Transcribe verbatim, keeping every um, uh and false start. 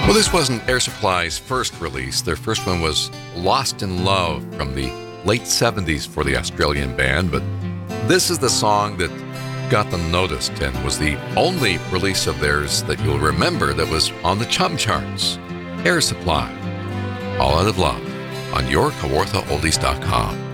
Well, this wasn't Air Supply's first release. Their first one was Lost in Love from the late seventies for the Australian band, but this is the song that got them noticed and was the only release of theirs that you'll remember that was on the Chum charts. Air Supply, All Out of Love, on your Kawartha Oldies dot com.